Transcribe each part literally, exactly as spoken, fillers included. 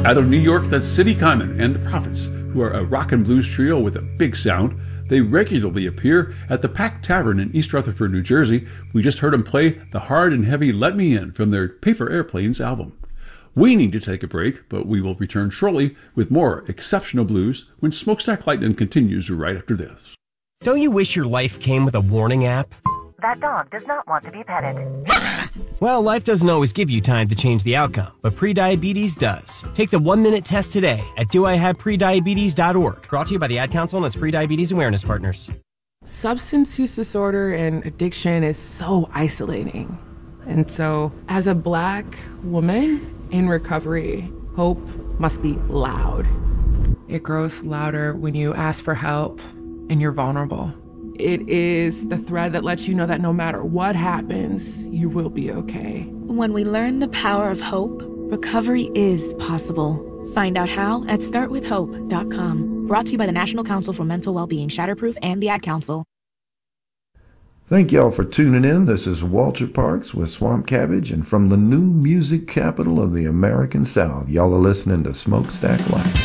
Out of New York, that's City Conman and the Prophets, who are a rock and blues trio with a big sound. They regularly appear at the Pack Tavern in East Rutherford, New Jersey. We just heard them play the hard and heavy Let Me In from their Paper Airplanes album. We need to take a break, but we will return shortly with more exceptional blues when Smokestack Lightning continues right after this. Don't you wish your life came with a warning app? That dog does not want to be petted. Well, life doesn't always give you time to change the outcome, but prediabetes does. Take the one-minute test today at do I have prediabetes dot org. Brought to you by the Ad Council and its Prediabetes Awareness Partners. Substance use disorder and addiction is so isolating. And so, as a Black woman in recovery, hope must be loud. It grows louder when you ask for help and you're vulnerable. It is the thread that lets you know that no matter what happens, you will be okay. When we learn the power of hope, recovery is possible. Find out how at start with hope dot com. Brought to you by the National Council for Mental Wellbeing, Shatterproof, and the Ad Council. Thank y'all for tuning in. This is Walter Parks with Swamp Cabbage, and from the new music capital of the American South, y'all are listening to Smokestack Lightning.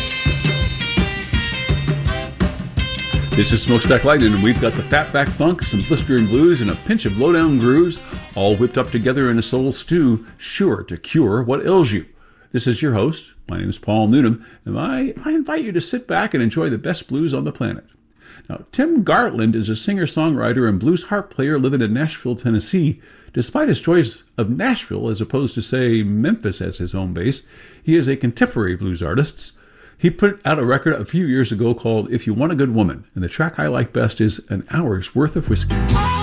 This is Smokestack Lightning, and we've got the Fatback Funk, some blistering blues, and a pinch of lowdown grooves, all whipped up together in a soul stew, sure to cure what ails you. This is your host. My name is Paul Noonan, and I, I invite you to sit back and enjoy the best blues on the planet. Now, Tim Gartland is a singer-songwriter and blues harp player living in Nashville, Tennessee. Despite his choice of Nashville as opposed to, say, Memphis as his home base, he is a contemporary blues artist. He put out a record a few years ago called If You Want a Good Woman, and the track I like best is An Hour's Worth of Whiskey.